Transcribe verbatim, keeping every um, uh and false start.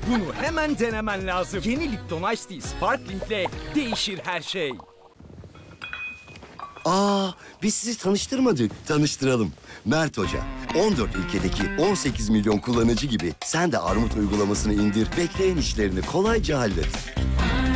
Bunu hemen denemen lazım. Yeni Lipton Ice Tea Sparkling'le değişir her şey. Aa, biz sizi tanıştırmadık. Tanıştıralım. Mert Hoca. on dört ülkedeki on sekiz milyon kullanıcı gibi sen de Armut uygulamasını indir. Bekleyen işlerini kolayca hallet.